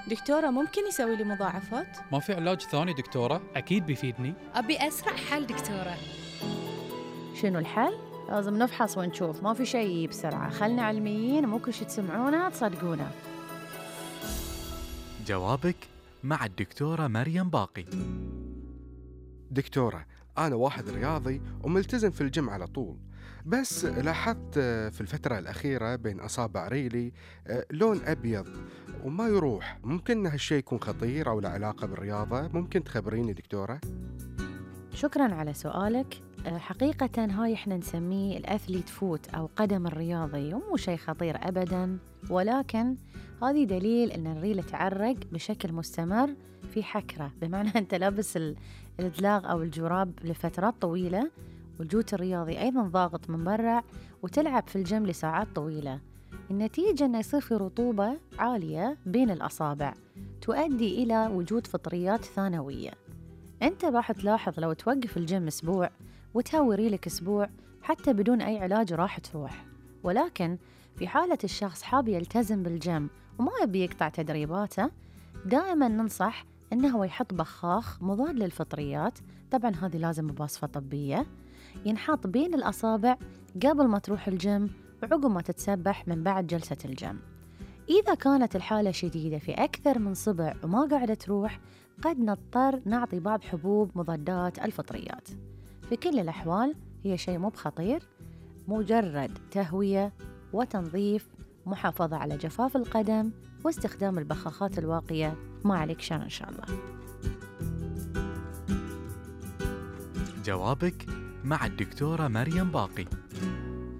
دكتورة ممكن يسوي لي مضاعفات؟ ما في علاج ثاني دكتورة؟ أكيد بيفيدني. أبي أسرع حل دكتورة. شنو الحل؟ لازم نفحص ونشوف، ما في شيء بسرعة، خلنا علميين، مو كل شي تسمعونه تصدقونه. جوابك مع الدكتورة مريم باقي. دكتورة، أنا واحد رياضي وملتزم في الجيم على طول، بس لاحظت في الفترة الأخيرة بين أصابع ريلي لون أبيض وما يروح. ممكن هالشيء يكون خطير أو له علاقة بالرياضة؟ ممكن تخبريني دكتورة؟ شكراً على سؤالك. حقيقة هاي إحنا نسميه الأثليت فوت أو قدم الرياضي، ومو شيء خطير أبداً، ولكن هذه دليل أن الريل تعرق بشكل مستمر في حكرة، بمعنى أنت لابس الدلاغ أو الجراب لفترات طويلة، والجوت الرياضي أيضاً ضاغط من برا، وتلعب في الجيم لساعات طويلة. النتيجة أنه يصير في رطوبة عالية بين الأصابع تؤدي إلى وجود فطريات ثانوية. أنت راح تلاحظ لو توقف الجيم أسبوع وتهوي ريلك أسبوع حتى بدون أي علاج راح تروح. ولكن في حالة الشخص حاب يلتزم بالجيم وما يبي يقطع تدريباته، دائما ننصح أنه هو يحط بخاخ مضاد للفطريات، طبعا هذه لازم بوصفة طبية، ينحط بين الأصابع قبل ما تروح الجيم وعقب ما تتسبح من بعد جلسة الجيم. إذا كانت الحالة شديدة في أكثر من صبع وما قاعدة تروح، قد نضطر نعطي بعض حبوب مضادات الفطريات. في كل الأحوال هي شيء مو بخطير، مجرد تهوية وتنظيف، محافظة على جفاف القدم واستخدام البخاخات الواقية. ما عليك شر إن شاء الله. جوابك مع الدكتورة مريم باقي.